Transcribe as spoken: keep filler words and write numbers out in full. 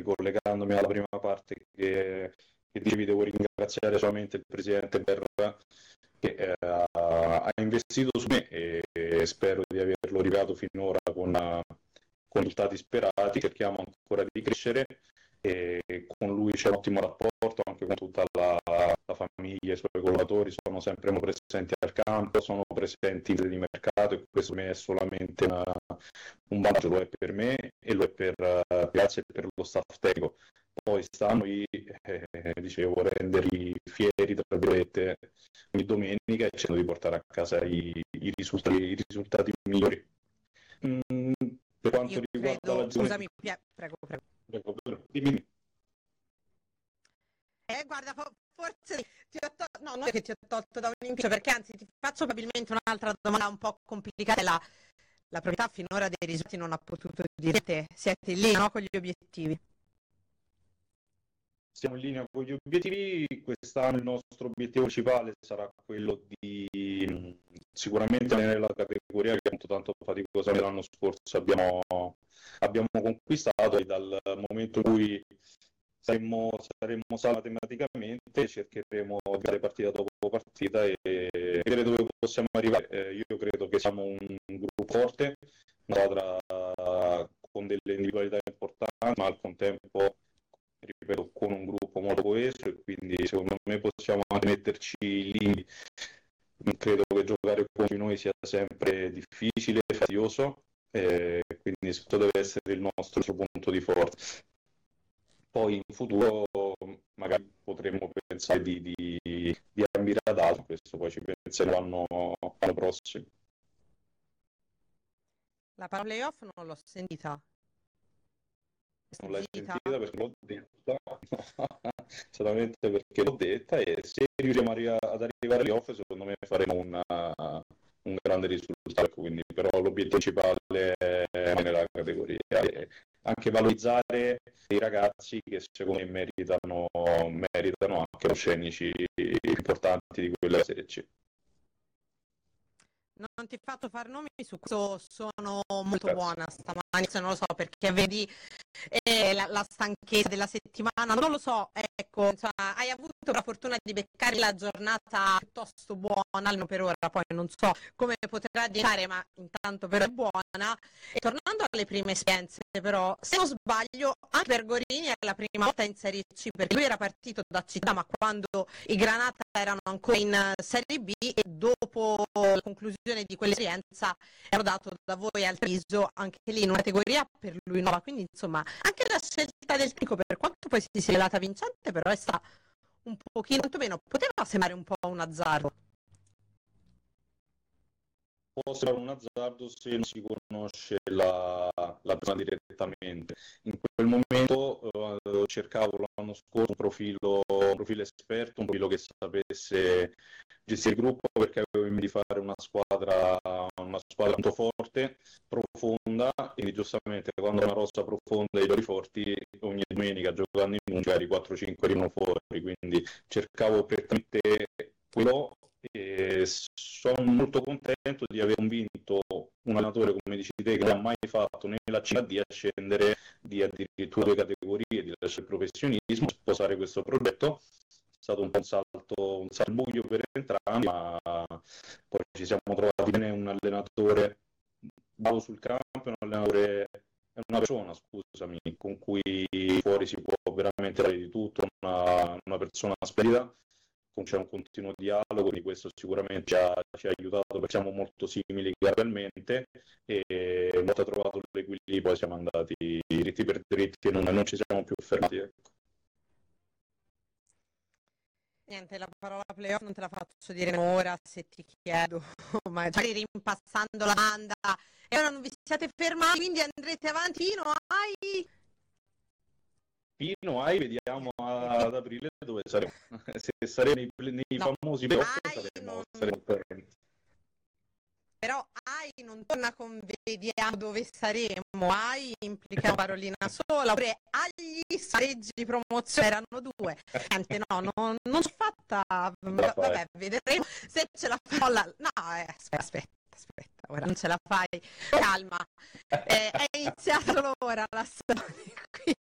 ricollegandomi alla prima parte che, che dicevi, devo ringraziare solamente il presidente Berra che eh, ha investito su me e, e spero di averlo arrivato finora con, con risultati sperati. Cerchiamo ancora di crescere e con lui c'è un ottimo rapporto, anche con tutta la, la famiglia, i suoi collaboratori sono sempre presenti al campo, sono presenti in di mercato e questo per me è solamente una, un vantaggio, lo è per me e lo è per, uh, grazie per lo staff tecnico. Poi sta a noi, eh, dicevo, renderli fieri, tra virgolette, ogni domenica e cercando di portare a casa i, i, risultati, i risultati migliori. Mm, per quanto Io riguarda credo, la gestione... scusami, prego, prego. Prego, prego. Dimmi. Eh, guarda, forse ti ho tolto, no, non è che ti ho tolto da un impegno, perché anzi ti faccio probabilmente un'altra domanda un po' complicata. La, la proprietà finora dei risultati non ha potuto dire, siete lì, no, con gli obiettivi? Siamo in linea con gli obiettivi. Quest'anno il nostro obiettivo principale sarà quello di sicuramente nella categoria che appunto tanto faticosamente l'anno scorso abbiamo, abbiamo conquistato, e dal momento in cui saremmo, saremmo salvi matematicamente cercheremo di fare partita dopo partita e vedere dove possiamo arrivare. Eh, io credo che siamo un gruppo forte, una squadra con delle individualità importanti, ma al contempo, ripeto, con un gruppo molto coeso e quindi secondo me possiamo anche metterci lì. Credo che giocare contro noi sia sempre difficile, fastidioso, eh, quindi questo deve essere il nostro, il nostro punto di forza. Poi in futuro magari potremmo pensare di, di, di ambire ad altro, questo poi ci penseremo l'anno, l'anno prossimo. La parola playoff non l'ho sentita. Non l'hai sentita perché l'ho detta, solamente perché l'ho detta, e se riusciamo ad arrivare agli off secondo me faremo una, un grande risultato, quindi però l'obiettivo principale è nella categoria e anche valorizzare i ragazzi che secondo me meritano, meritano anche oscenici importanti di quella Serie C. Non ti faccio fare nomi, su questo sono molto Grazie. buona stamani, se non lo so, perché vedi eh, la, la stanchezza della settimana, non lo so, ecco, insomma, hai avuto la fortuna di beccare la giornata piuttosto buona, almeno per ora, poi non so come potrà diventare, ma intanto però è buona. E tornando alle prime esperienze, però, se non sbaglio, anche per Gorini è la prima volta in Serie C, perché lui era partito da Città, ma quando i Granata erano ancora in Serie B, e dopo la conclusione di quell'esperienza ero dato da voi al Treviso, anche lì in una categoria per lui nuova, quindi insomma anche la scelta del tecnico, per quanto poi si sia rivelata vincente, però è stata un pochino, quantomeno poteva sembrare un po' un azzardo. Può sembrare un azzardo se non si conosce la, la persona direttamente. In quel momento eh, cercavo l'anno scorso un profilo, un profilo esperto, un profilo che sapesse gestire il gruppo, perché avevo in mente di fare una squadra, una squadra molto forte, profonda, e giustamente quando una rosa profonda e i giochi forti, ogni domenica giocando in un magari quattro cinque erano fuori, quindi cercavo prettamente quello. E sono molto contento di aver convinto un allenatore come dici te, che non ha mai fatto nella C D a scendere di addirittura due categorie, di lasciare il professionismo, sposare questo progetto. È stato un po' un salto, un salto buio per entrambi, ma poi ci siamo trovati bene. Un allenatore bravo sul campo, un allenatore, è una persona, scusami, con cui fuori si può veramente fare di tutto, una, una persona splendida. C'è un continuo dialogo, quindi questo sicuramente ci ha, ci ha aiutato, perché siamo molto simili caratterialmente, e una volta trovato l'equilibrio poi siamo andati dritti per dritti e non, non ci siamo più fermati. Ecco. Niente, la parola playoff non te la faccio dire ora, se ti chiedo, magari rimpassando la banda, e ora non vi siete fermati, quindi andrete avanti fino ai... Fino ai, vediamo ad aprile dove saremo. Se saremo nei, nei no, famosi playoff saremo, non... saremo presenti. Però ai non torna con vediamo dove saremo, ai implica una parolina sola, oppure agli spareggi di promozione erano due. Niente, no, non, non c'ho fatta, vabbè, vedremo se ce la fa. No, eh, aspetta, aspetta. Aspetta, ora non ce la fai, calma, eh, è iniziata solo ora la storia,